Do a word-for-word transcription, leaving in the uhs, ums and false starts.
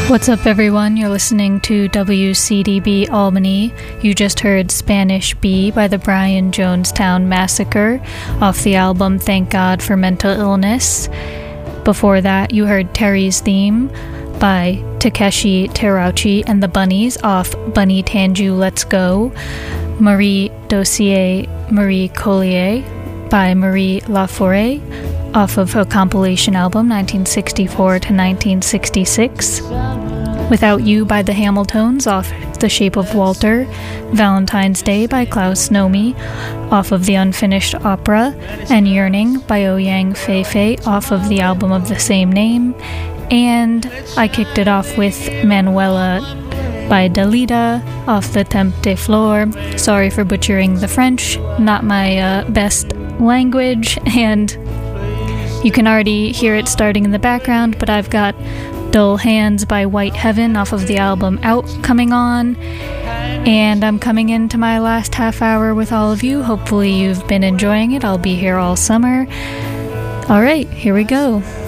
What's up, everyone? You're listening to W C D B Albany. You just heard Spanish Bee by the Brian Jonestown Massacre off the album Thank God for Mental Illness. Before that, you heard Terry's Theme by Takeshi Terauchi and the Bunnies off Bunny Tanju Let's Go. Marie Dossier Marie Collier by Marie Laforêt off of her compilation album nineteen sixty-four to nineteen sixty-six. Without You by the Hamiltones off The Shape of Walter. Valentine's Day by Klaus Nomi off of The Unfinished Opera. And Yearning by Ouyang Feifei off of the album of the same name. And I kicked it off with Manuela by Dalida off the Temple de Flore. Sorry for butchering the French, not my uh, best language, and you can already hear it starting in the background, but I've got Dull Hands by White Heaven off of the album Out coming on, and I'm coming into my last half hour with all of you. Hopefully you've been enjoying it. I'll be here all summer. Alright, here we go.